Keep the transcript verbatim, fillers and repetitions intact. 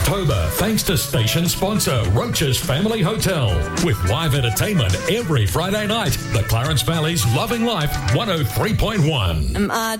October thanks to station sponsor Roach's Family Hotel. With live entertainment every Friday night. The Clarence Valley's Loving Life one oh three point one. Am I